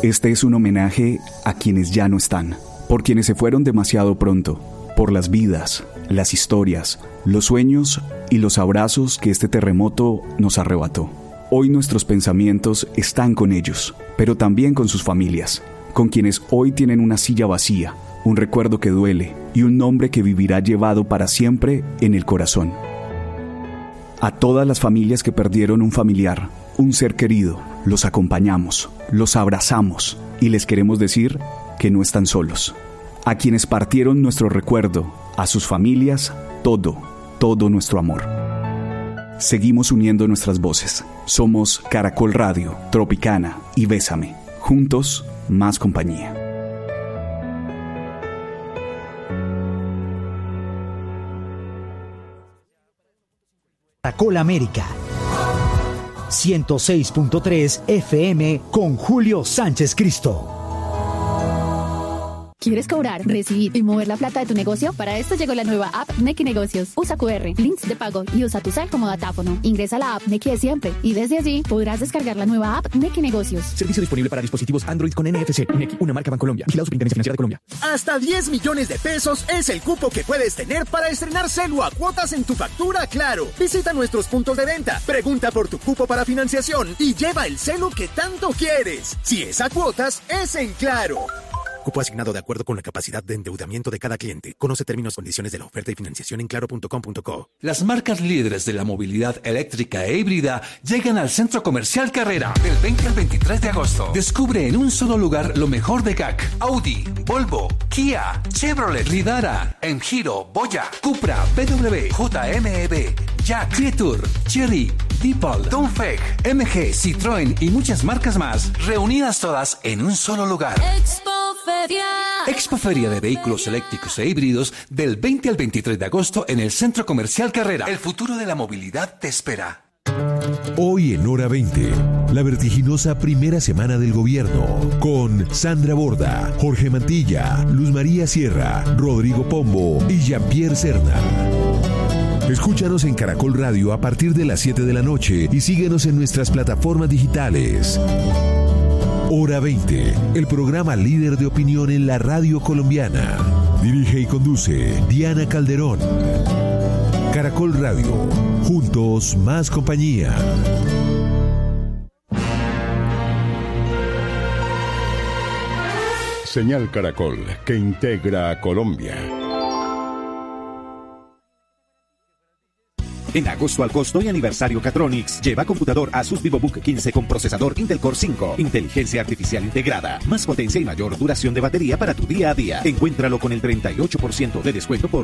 Este es un homenaje a quienes ya no están, por quienes se fueron demasiado pronto, por las vidas, las historias, los sueños y los abrazos que este terremoto nos arrebató. Hoy nuestros pensamientos están con ellos, pero también con sus familias, con quienes hoy tienen una silla vacía, un recuerdo que duele y un nombre que vivirá llevado para siempre en el corazón. A todas las familias que perdieron un familiar, un ser querido, los acompañamos, los abrazamos y les queremos decir que no están solos. A quienes partieron nuestro recuerdo, a sus familias, todo nuestro amor. Seguimos uniendo nuestras voces. Somos Caracol Radio, Tropicana y Bésame. Juntos, más compañía. Caracol América 106.3 FM con Julio Sánchez Cristo. ¿Quieres cobrar, recibir y mover la plata de tu negocio? Para esto llegó la nueva app Nequi Negocios. Usa QR, links de pago y usa tu cel como datáfono. Ingresa a la app Nequi de siempre y desde allí podrás descargar la nueva app Nequi Negocios. Servicio disponible para dispositivos Android con NFC. Nequi, una marca Bancolombia. Vigilado Superintendencia Financiera de Colombia. Hasta 10 millones de pesos es el cupo que puedes tener para estrenar celu a cuotas en tu factura Claro. Visita nuestros puntos de venta, pregunta por tu cupo para financiación y lleva el celu que tanto quieres. Si es a cuotas, es en Claro. Cupo asignado de acuerdo con la capacidad de endeudamiento de cada cliente. Conoce términos y condiciones de la oferta y financiación en claro.com.co. Las marcas líderes de la movilidad eléctrica e híbrida llegan al Centro Comercial Carrera del 20 al 23 de agosto. Descubre en un solo lugar lo mejor de GAC, Audi, Volvo, Kia, Chevrolet, Ridara, Enjiro, Boya, Cupra, BMW, JMEB, Jack, Tietur, Chery, Deepal, Dongfeng, MG, Citroën y muchas marcas más, reunidas todas en un solo lugar. Expoferia de vehículos eléctricos e híbridos del 20 al 23 de agosto en el Centro Comercial Carrera. El futuro de la movilidad te espera. Hoy en Hora 20, la vertiginosa primera semana del gobierno, con Sandra Borda, Jorge Mantilla, Luz María Sierra, Rodrigo Pombo y Jean-Pierre Serna. Escúchanos en Caracol Radio a partir de las 7 de la noche y síguenos en nuestras plataformas digitales. Hora 20, el programa líder de opinión en la radio colombiana. Dirige y conduce Diana Calderón. Caracol Radio, juntos más compañía. Señal Caracol, que integra a Colombia. En agosto al costo y aniversario Catronics, lleva computador Asus VivoBook 15 con procesador Intel Core 5, inteligencia artificial integrada, más potencia y mayor duración de batería para tu día a día. Encuéntralo con el 38% de descuento por